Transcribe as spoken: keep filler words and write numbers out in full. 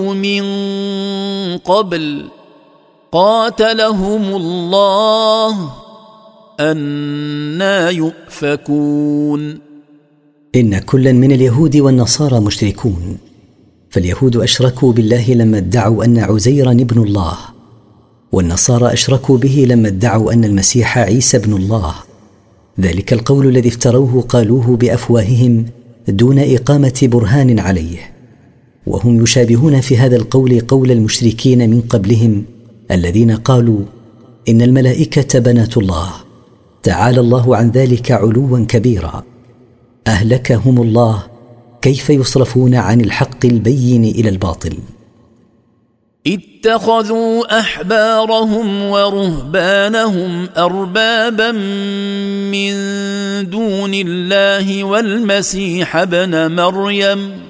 من قبل قاتلهم الله أنى يؤفكون. إن كلا من اليهود والنصارى مشركون، فاليهود أشركوا بالله لما ادعوا أن عزيرا ابن الله، والنصارى أشركوا به لما ادعوا أن المسيح عيسى ابن الله. ذلك القول الذي افتروه قالوه بأفواههم دون إقامة برهان عليه، وهم يشابهون في هذا القول قول المشركين من قبلهم الذين قالوا إن الملائكة بنات الله، تعالى الله عن ذلك علوا كبيرا. أهلكهم الله، كيف يصرفون عن الحق البين إلى الباطل؟ اتخذوا أحبارهم ورهبانهم أربابا من دون الله والمسيح ابن مريم